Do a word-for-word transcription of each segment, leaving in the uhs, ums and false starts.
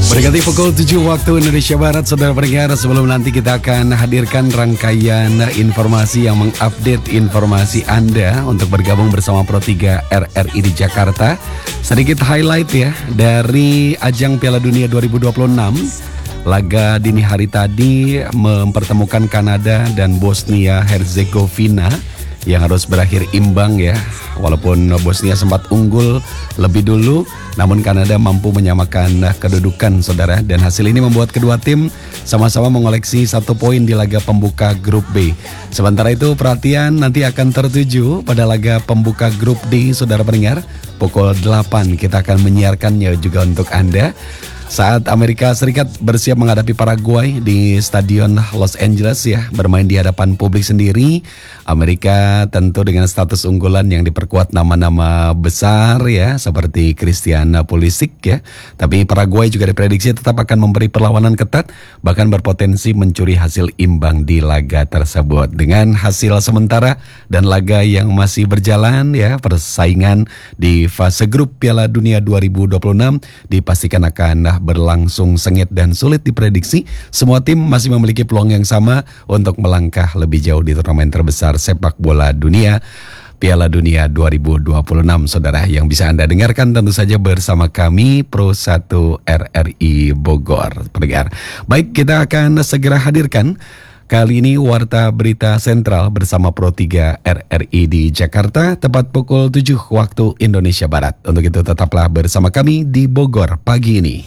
Berganti pukul tujuh waktu Indonesia Barat, saudara pendengar, sebelum nanti kita akan hadirkan rangkaian informasi yang mengupdate informasi Anda untuk bergabung bersama Pro tiga R R I di Jakarta. Sedikit highlight ya dari ajang Piala Dunia dua ribu dua puluh enam. Laga dini hari tadi mempertemukan Kanada dan Bosnia Herzegovina yang harus berakhir imbang ya. Walaupun Bosnia sempat unggul lebih dulu, namun Kanada mampu menyamakan kedudukan, saudara. Dan hasil ini membuat kedua tim sama-sama mengoleksi satu poin di laga pembuka grup B. Sementara itu perhatian nanti akan tertuju pada laga pembuka grup D, saudara pendengar. Pukul delapan kita akan menyiarkannya juga untuk Anda. Saat Amerika Serikat bersiap menghadapi Paraguay di Stadion Los Angeles ya, bermain di hadapan publik sendiri. Amerika tentu dengan status unggulan yang diperkuat nama-nama besar ya, seperti Christian Pulisic ya. Tapi Paraguay juga diprediksi tetap akan memberi perlawanan ketat, bahkan berpotensi mencuri hasil imbang di laga tersebut. Dengan hasil sementara dan laga yang masih berjalan ya, persaingan di fase grup Piala Dunia dua ribu dua puluh enam dipastikan akan berlangsung sengit dan sulit diprediksi. Semua tim masih memiliki peluang yang sama untuk melangkah lebih jauh di turnamen terbesar sepak bola dunia, Piala Dunia dua ribu dua puluh enam, saudara, yang bisa Anda dengarkan tentu saja bersama kami Pro satu R R I Bogor. Pendengar, baik, kita akan segera hadirkan kali ini Warta Berita Sentral bersama Pro tiga R R I di Jakarta, tepat pukul tujuh waktu Indonesia Barat. Untuk itu tetaplah bersama kami di Bogor pagi ini.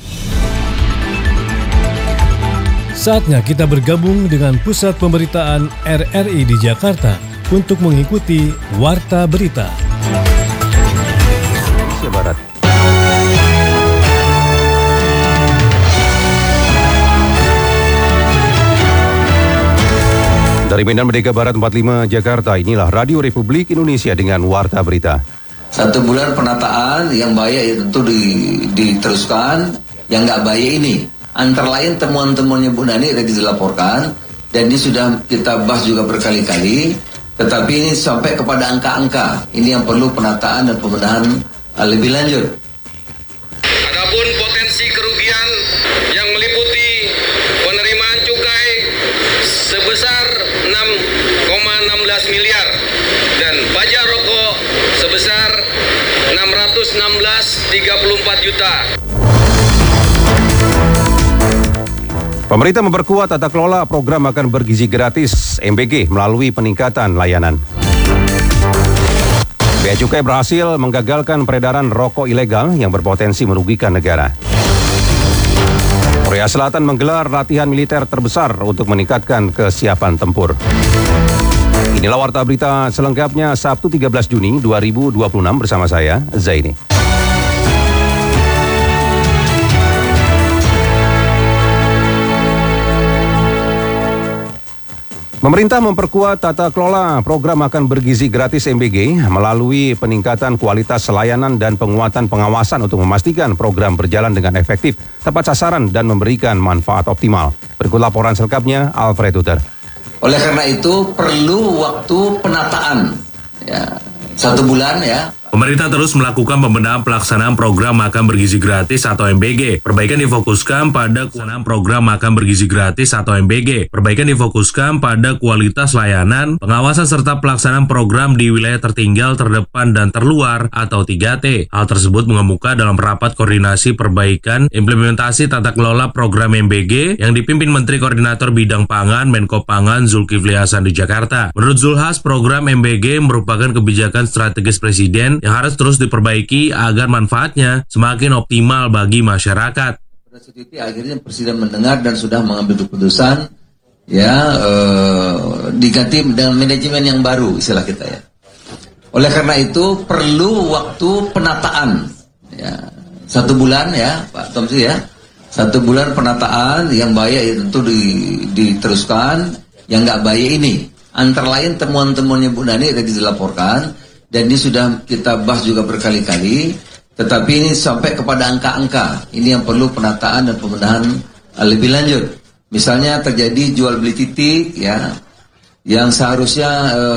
Saatnya kita bergabung dengan Pusat Pemberitaan R R I di Jakarta untuk mengikuti Warta Berita Indonesia Barat. Dari Medan Merdeka Barat empat puluh lima Jakarta, inilah Radio Republik Indonesia dengan Warta Berita. Satu bulan penataan yang bahaya itu tentu di, diteruskan, yang nggak bahaya ini. Antara lain temuan-temuannya Bu Nani tadi dilaporkan, dan ini sudah kita bahas juga berkali-kali, tetapi ini sampai kepada angka-angka. Ini yang perlu penataan dan pembenahan uh, lebih lanjut. Adapun potensi kerugian yang meliputi penerimaan cukai sebesar enam koma satu enam miliar dan pajak rokok sebesar enam ratus enam belas koma tiga empat juta. Pemerintah memperkuat tata kelola program makan bergizi gratis M B G melalui peningkatan layanan. Bea Cukai berhasil menggagalkan peredaran rokok ilegal yang berpotensi merugikan negara. Korea Selatan menggelar latihan militer terbesar untuk meningkatkan kesiapan tempur. Inilah Warta Berita selengkapnya Sabtu tiga belas Juni dua ribu dua puluh enam bersama saya, Zaini. Pemerintah memperkuat tata kelola program makan bergizi gratis M B G melalui peningkatan kualitas layanan dan penguatan pengawasan untuk memastikan program berjalan dengan efektif, tepat sasaran, dan memberikan manfaat optimal. Berikut laporan selengkapnya, Alfred Uter. Oleh karena itu perlu waktu penataan, ya, satu bulan ya. Pemerintah terus melakukan pembenahan pelaksanaan program makan bergizi gratis atau M B G. Perbaikan difokuskan pada pelaksanaan program makan bergizi gratis atau M B G. Perbaikan difokuskan pada kualitas layanan, pengawasan serta pelaksanaan program di wilayah tertinggal, terdepan, dan terluar atau tiga T. Hal tersebut mengemuka dalam rapat koordinasi perbaikan implementasi tata kelola program M B G yang dipimpin Menteri Koordinator Bidang Pangan Menko Pangan Zulkifli Hasan di Jakarta. Menurut Zulhas, program M B G merupakan kebijakan strategis Presiden yang harus terus diperbaiki agar manfaatnya semakin optimal bagi masyarakat. Pada saat itu akhirnya Presiden mendengar dan sudah mengambil keputusan ya eh, diganti dengan manajemen yang baru, istilah kita ya. Oleh karena itu perlu waktu penataan ya, satu bulan ya Pak Tomsi ya, satu bulan penataan. Yang bahaya itu tentu di, diteruskan, yang nggak bahaya ini. Antara lain temuan-temuannya Bu Nani tadi dilaporkan, dan ini sudah kita bahas juga berkali-kali, tetapi ini sampai kepada angka-angka. Ini yang perlu penataan dan pembenahan uh, lebih lanjut. Misalnya terjadi jual beli titik ya, yang seharusnya uh,